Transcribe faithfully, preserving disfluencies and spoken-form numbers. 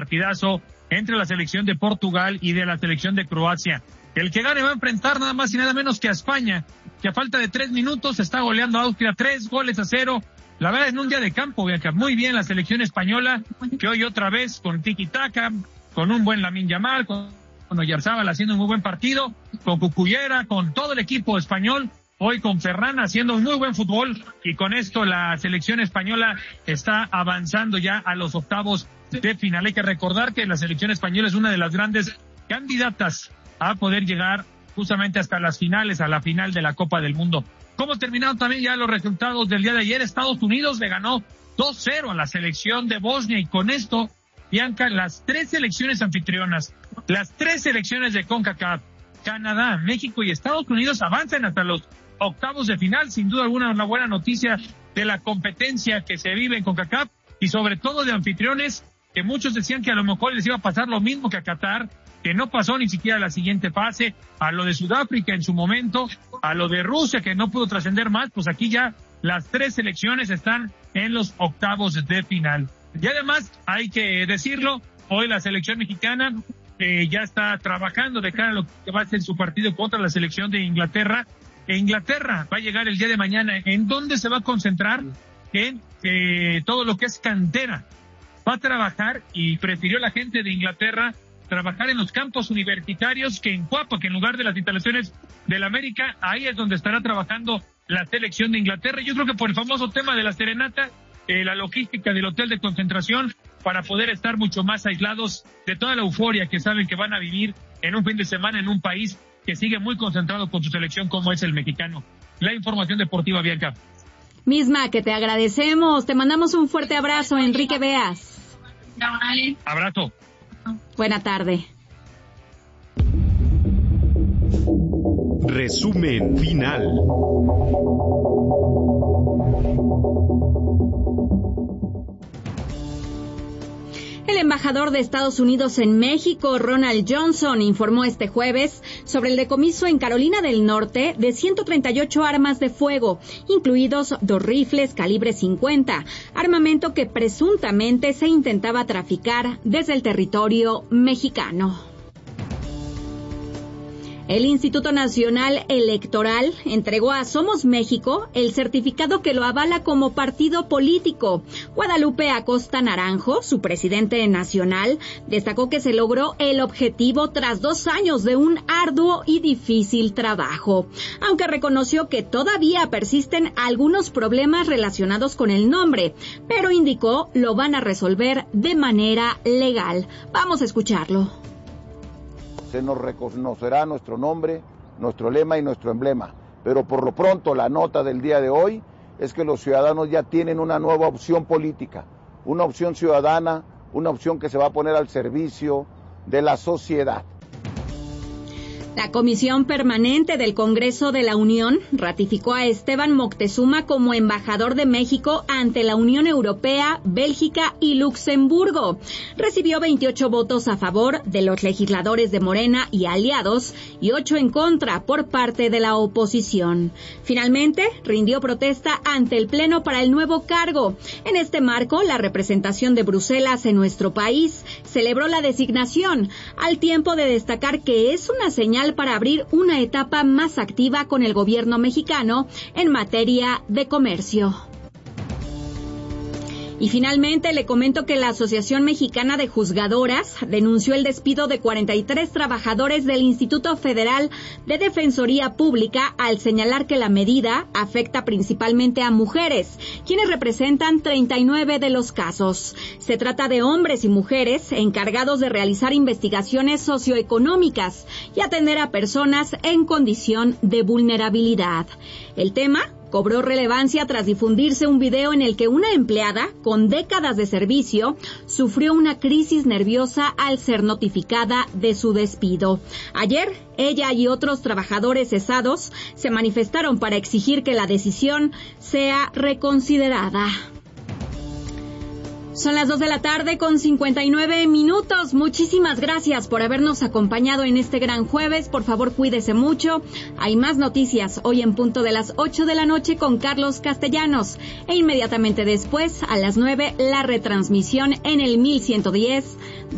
partidazo entre la selección de Portugal y de la selección de Croacia. El que gane va a enfrentar nada más y nada menos que a España, que a falta de tres minutos está goleando a Austria tres goles a cero. La verdad, en un día de campo, Bianca, muy bien la selección española, que hoy otra vez con tiki-taka, con un buen Lamine Yamal, con, con Oyarzábal haciendo un muy buen partido, con Cucullera, con todo el equipo español, hoy con Ferran haciendo un muy buen fútbol, y con esto la selección española está avanzando ya a los octavos de final. Hay que recordar que la selección española es una de las grandes candidatas a poder llegar justamente hasta las finales, a la final de la Copa del Mundo. ¿Cómo terminaron también ya los resultados del día de ayer? Estados Unidos le ganó dos cero a la selección de Bosnia, y con esto, Bianca, las tres selecciones anfitrionas, las tres selecciones de CONCACAF, Canadá, México y Estados Unidos avanzan hasta los octavos de final. Sin duda alguna, una buena noticia de la competencia que se vive en CONCACAF, y sobre todo de anfitriones, que muchos decían que a lo mejor les iba a pasar lo mismo que a Qatar, que no pasó ni siquiera la siguiente fase, a lo de Sudáfrica en su momento, a lo de Rusia, que no pudo trascender más. Pues aquí ya las tres selecciones están en los octavos de final. Y además, hay que decirlo, hoy la selección mexicana eh, ya está trabajando de cara a lo que va a ser su partido contra la selección de Inglaterra. E Inglaterra va a llegar el día de mañana. ¿En dónde se va a concentrar? En eh, todo lo que es cantera. Va a trabajar, y prefirió la gente de Inglaterra trabajar en los campos universitarios que en Cuapa, que en lugar de las instalaciones del América. Ahí es donde estará trabajando la selección de Inglaterra. Yo creo que por el famoso tema de la serenata, eh, la logística del hotel de concentración, para poder estar mucho más aislados de toda la euforia que saben que van a vivir en un fin de semana en un país que sigue muy concentrado con su selección como es el mexicano. La información deportiva, Bianca. Misma que te agradecemos. Te mandamos un fuerte abrazo, Enrique Beas. Abrazo. Buena tarde. Resumen final. El embajador de Estados Unidos en México, Ronald Johnson, informó este jueves sobre el decomiso en Carolina del Norte de ciento treinta y ocho armas de fuego, incluidos dos rifles calibre cincuenta, armamento que presuntamente se intentaba traficar desde el territorio mexicano. El Instituto Nacional Electoral entregó a Somos México el certificado que lo avala como partido político. Guadalupe Acosta Naranjo, su presidente nacional, destacó que se logró el objetivo tras dos años de un arduo y difícil trabajo, aunque reconoció que todavía persisten algunos problemas relacionados con el nombre, pero indicó lo van a resolver de manera legal. Vamos a escucharlo. Se nos reconocerá nuestro nombre, nuestro lema y nuestro emblema. Pero por lo pronto la nota del día de hoy es que los ciudadanos ya tienen una nueva opción política, una opción ciudadana, una opción que se va a poner al servicio de la sociedad. La Comisión Permanente del Congreso de la Unión ratificó a Esteban Moctezuma como embajador de México ante la Unión Europea, Bélgica y Luxemburgo. Recibió veintiocho votos a favor de los legisladores de Morena y aliados y ocho en contra por parte de la oposición. Finalmente, rindió protesta ante el Pleno para el nuevo cargo. En este marco, la representación de Bruselas en nuestro país celebró la designación, al tiempo de destacar que es una señal para abrir una etapa más activa con el gobierno mexicano en materia de comercio. Y finalmente le comento que la Asociación Mexicana de Juzgadoras denunció el despido de cuarenta y tres trabajadores del Instituto Federal de Defensoría Pública al señalar que la medida afecta principalmente a mujeres, quienes representan treinta y nueve de los casos. Se trata de hombres y mujeres encargados de realizar investigaciones socioeconómicas y atender a personas en condición de vulnerabilidad. El tema cobró relevancia tras difundirse un video en el que una empleada con décadas de servicio sufrió una crisis nerviosa al ser notificada de su despido. Ayer, ella y otros trabajadores cesados se manifestaron para exigir que la decisión sea reconsiderada. Son las dos de la tarde con cincuenta y nueve minutos. Muchísimas gracias por habernos acompañado en este gran jueves. Por favor, cuídese mucho. Hay más noticias hoy en punto de las ocho de la noche con Carlos Castellanos. E inmediatamente después, a las nueve, la retransmisión en el mil ciento diez